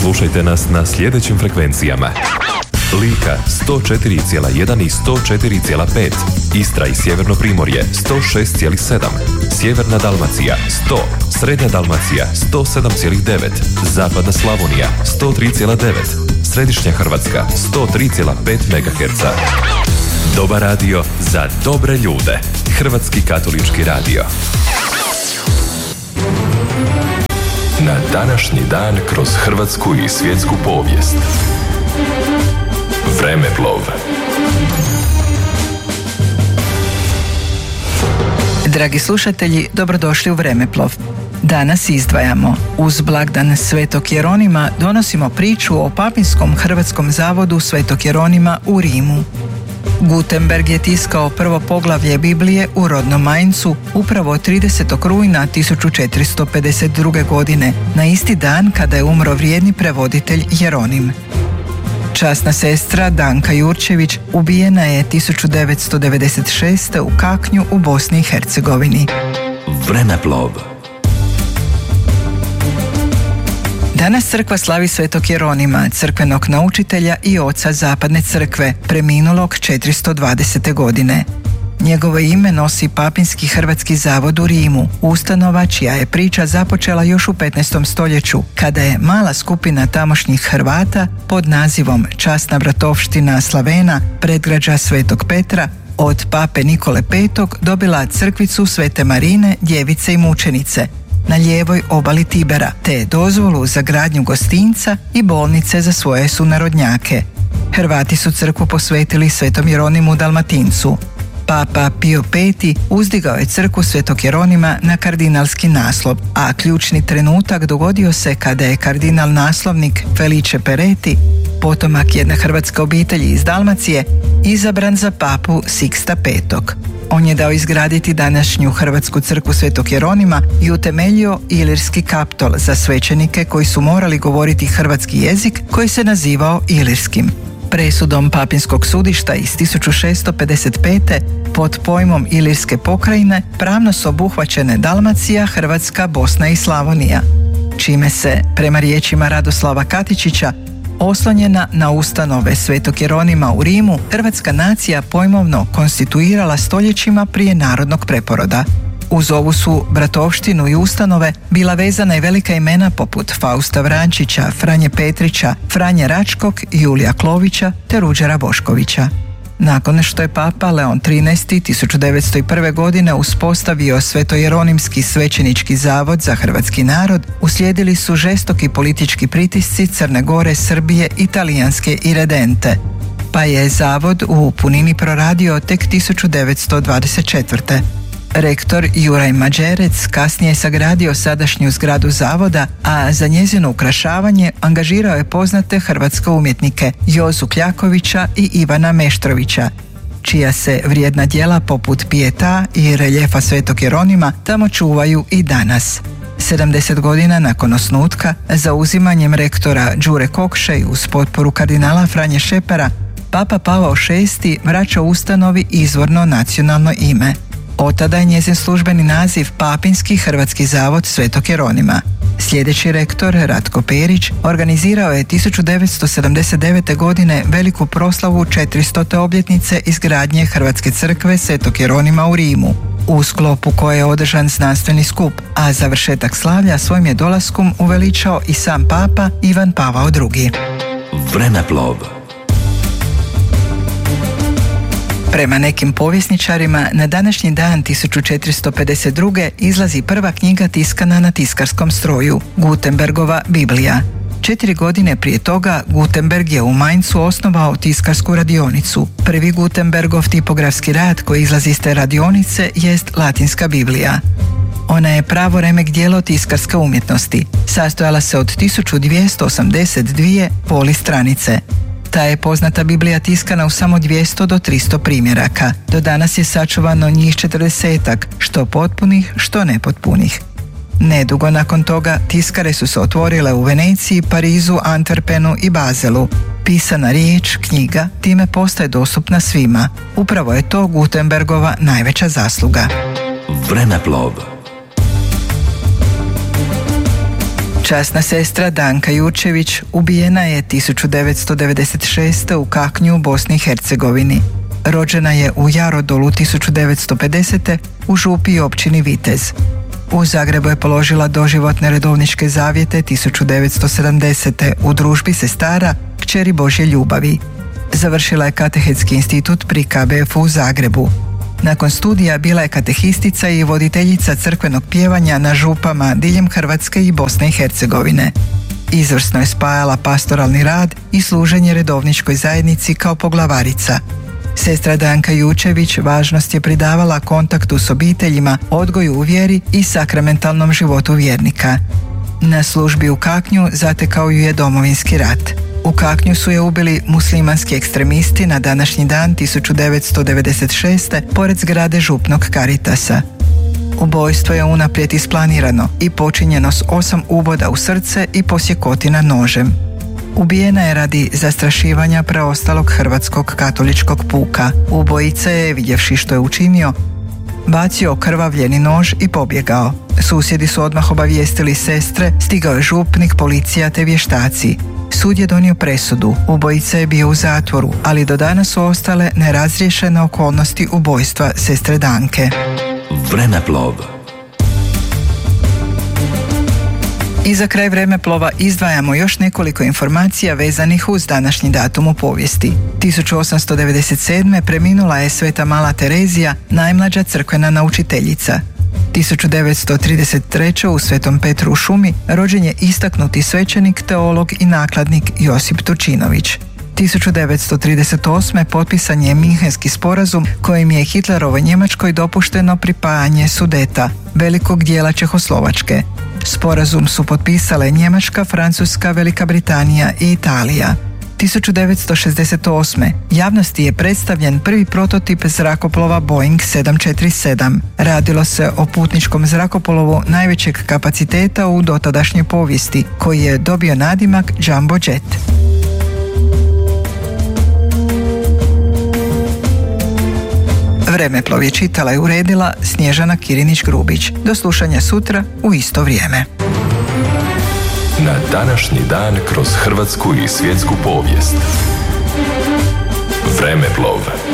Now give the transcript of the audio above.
Slušajte nas na sljedećim frekvencijama: Lika 104,1 i 104,5, Istra i Sjeverno Primorje 106,7, Sjeverna Dalmacija 100, Srednja Dalmacija 107,9, Zapadna Slavonija 103,9, Središnja Hrvatska 103,5 MHz. Dobar radio za dobre ljude. Hrvatski katolički radio. Na današnji dan kroz hrvatsku i svjetsku povijest. Vremeplov. Dragi slušatelji, dobrodošli u Vremeplov. Danas izdvajamo. Uz blagdan Svetog Jeronima donosimo priču o papinskom hrvatskom zavodu Svetog Jeronima u Rimu. Gutenberg je tiskao prvo poglavlje Biblije u rodnom Mainzu upravo 30. rujna 1452. godine, na isti dan kada je umro vrijedni prevoditelj Jeronim. Časna sestra Danka Jurčević ubijena je 1996. u Kaknju u Bosni i Hercegovini. Vremeplov. Danas crkva slavi Svetog Jeronima, crkvenog naučitelja i oca Zapadne crkve, preminulog 420. godine. Njegovo ime nosi Papinski hrvatski zavod u Rimu, ustanova čija je priča započela još u 15. stoljeću, kada je mala skupina tamošnjih Hrvata pod nazivom Časna bratovština Slavena, predgrađa Svetog Petra, od pape Nikole V dobila crkvicu Svete Marine, djevice i mučenice na lijevoj obali Tibera, te dozvolu za gradnju gostinca i bolnice za svoje sunarodnjake. Hrvati su crkvu posvetili Svetom Jeronimu Dalmatincu. Papa Pio V uzdigao je crkvu Svetog Jeronima na kardinalski naslov, a ključni trenutak dogodio se kada je kardinal naslovnik Felice Peretti, potomak jedne hrvatske obitelji iz Dalmacije, izabran za papu Sixta V. On je dao izgraditi današnju Hrvatsku crkvu Svetog Jeronima i utemeljio ilirski kaptol za svećenike koji su morali govoriti hrvatski jezik koji se nazivao ilirskim. Presudom papinskog sudišta iz 1655. pod pojmom Ilirske pokrajine pravno su obuhvaćene Dalmacija, Hrvatska, Bosna i Slavonija, čime se, prema riječima Radoslava Katičića, oslonjena na ustanove Svetog Jeronima u Rimu, hrvatska nacija pojmovno konstituirala stoljećima prije narodnog preporoda. Uz ovu su bratovštinu i ustanove bila vezana i velika imena poput Fausta Vrančića, Franje Petrića, Franje Račkog, Julija Klovića te Ruđera Boškovića. Nakon što je papa Leon XIII 1901. godine uspostavio Svetojeronimski svećenički zavod za hrvatski narod, uslijedili su žestoki politički pritisci Crne Gore, Srbije, Italijanske i Redente, pa je zavod u punini proradio tek 1924. Rektor Juraj Mađerec kasnije je sagradio sadašnju zgradu zavoda, a za njezino ukrašavanje angažirao je poznate hrvatske umjetnike Jozu Kljakovića i Ivana Meštrovića, čija se vrijedna djela poput Pieta i reljefa Svetog Jeronima tamo čuvaju i danas. 70 godina nakon osnutka, zauzimanjem rektora Đure Kokše i uz potporu kardinala Franje Šepera, Papa Pavao VI vraća ustanovi izvorno nacionalno ime. Od tada je njezin službeni naziv Papinski hrvatski zavod Svetog Jeronima. Sljedeći rektor, Ratko Perić, organizirao je 1979. godine veliku proslavu 400. obljetnice izgradnje Hrvatske crkve Svetog Jeronima u Rimu, u sklopu koje je održan znanstveni skup, a završetak slavlja svojim je dolaskom uveličao i sam papa Ivan Pavao II. Vremeplov. Prema nekim povjesničarima, na današnji dan 1452. izlazi prva knjiga tiskana na tiskarskom stroju, Gutenbergova Biblija. 4 godine prije toga Gutenberg je u Mainzu osnovao tiskarsku radionicu. Prvi Gutenbergov tipografski rad koji izlazi iz te radionice jest Latinska Biblija. Ona je pravo remek djelo tiskarske umjetnosti. Sastojala se od 1282 poli stranice. Ta je poznata Biblija tiskana u samo 200 do 300 primjeraka. Do danas je sačuvano njih 40-ak, što potpunih, što nepotpunih. Nedugo nakon toga tiskare su se otvorile u Veneciji, Parizu, Antwerpenu i Bazelu. Pisana riječ, knjiga, time postaje dostupna svima. Upravo je to Gutenbergova najveća zasluga. Vremeplov. Časna sestra Danka Jurčević ubijena je 1996. u Kaknju u Bosni i Hercegovini. Rođena je u Jarodolu 1950. u Župi i općini Vitez. U Zagrebu je položila doživotne redovničke zavjete 1970. u družbi sestara Kćeri Božje ljubavi. Završila je katehetski institut pri KBF-u u Zagrebu. Nakon studija bila je katehistica i voditeljica crkvenog pjevanja na župama diljem Hrvatske i Bosne i Hercegovine. Izvrsno je spajala pastoralni rad i služenje redovničkoj zajednici kao poglavarica. Sestra Danka Jučević važnost je pridavala kontaktu s obiteljima, odgoju u vjeri i sakramentalnom životu vjernika. Na službi u Kaknju zatekao ju je Domovinski rat. U Kaknju su je ubili muslimanski ekstremisti na današnji dan 1996. pored zgrade župnog Karitasa. Ubojstvo je unaprijed isplanirano i počinjeno s 8 uboda u srce i posjekotina nožem. Ubijena je radi zastrašivanja preostalog hrvatskog katoličkog puka. Ubojica je, vidjevši što je učinio, bacio okrvavljeni nož i pobjegao. Susjedi su odmah obavijestili sestre, stigao je župnik, policija te vještaci. Sud je donio presudu. Ubojica je bio u zatvoru, ali do danas su ostale nerazriješene okolnosti ubojstva sestre Danke. Vremeplov. I za kraj vremeplova izdvajamo još nekoliko informacija vezanih uz današnji datum u povijesti. 1897. preminula je Sveta Mala Terezija, najmlađa crkvena naučiteljica. 1933. u Svetom Petru u Šumi rođen je istaknuti svećenik, teolog i nakladnik Josip Turčinović. 1938. potpisan je Minhenski sporazum kojim je Hitlerovoj Njemačkoj dopušteno pripajanje Sudeta, velikog dijela Čehoslovačke. Sporazum su potpisale Njemačka, Francuska, Velika Britanija i Italija. 1968. javnosti je predstavljen prvi prototip zrakoplova Boeing 747. Radilo se o putničkom zrakoplovu najvećeg kapaciteta u dotadašnjoj povijesti, koji je dobio nadimak Jumbo Jet. Vremeplov je čitala i uredila Snježana Kirinić-Grubić. Do slušanja sutra u isto vrijeme. Na današnji dan kroz hrvatsku i svjetsku povijest. Vremeplov.